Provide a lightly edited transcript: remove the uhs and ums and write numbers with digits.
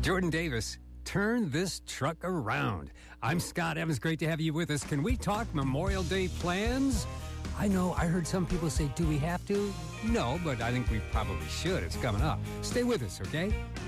Jordan Davis, turn this truck around. I'm Scott Evans. Great to have you with us. Can we talk Memorial Day plans? I know I heard some people say, do we have to? No, but I think we probably should. It's coming up. Stay with us, okay?